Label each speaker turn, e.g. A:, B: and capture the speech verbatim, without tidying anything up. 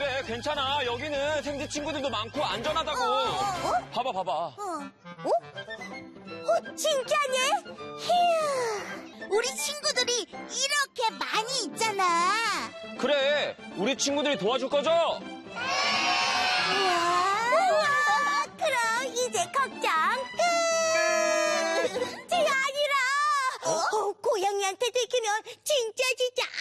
A: 그래, 괜찮아. 여기는 생쥐 친구들도 많고 안전하다고.
B: 어, 어, 어?
A: 봐봐, 봐봐.
B: 어? 어? 어, 진짜네? 휴, 우리 친구들이 이렇게 많이 있잖아.
A: 그래, 우리 친구들이 도와줄 거죠?
B: 우와, 우와, 그럼 이제 걱정 끝. 제 아니라 어? 어, 고양이한테 들키면 진짜 진짜